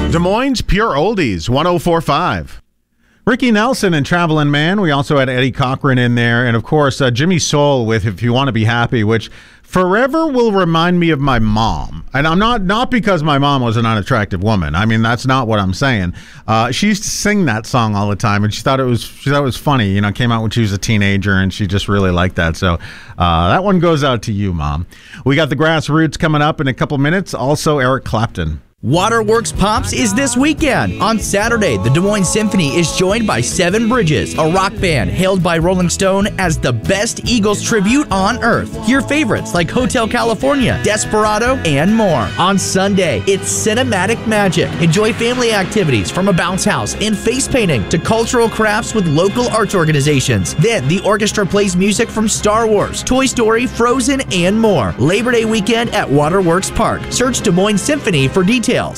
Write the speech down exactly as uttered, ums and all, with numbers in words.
Des Moines Pure Oldies, one oh four point five. Ricky Nelson and Travelin' Man. We also had Eddie Cochran in there. And, of course, uh, Jimmy Soul with If You Want to Be Happy, which forever will remind me of my mom. And I'm not not because my mom was an unattractive woman. I mean, that's not what I'm saying. Uh, she used to sing that song all the time, and she thought it was she thought it was funny. You know, it came out when she was a teenager, and she just really liked that. So uh, that one goes out to you, Mom. We got the Grassroots coming up in a couple minutes. Also, Eric Clapton. Waterworks Pops is this weekend. On Saturday, the Des Moines Symphony is joined by Seven Bridges, a rock band hailed by Rolling Stone as the best Eagles tribute on earth. Hear favorites like Hotel California, Desperado, and more. On Sunday, it's Cinematic Magic. Enjoy family activities from a bounce house and face painting to cultural crafts with local arts organizations. Then, the orchestra plays music from Star Wars, Toy Story, Frozen, and more. Labor Day weekend at Waterworks Park. Search Des Moines Symphony for details.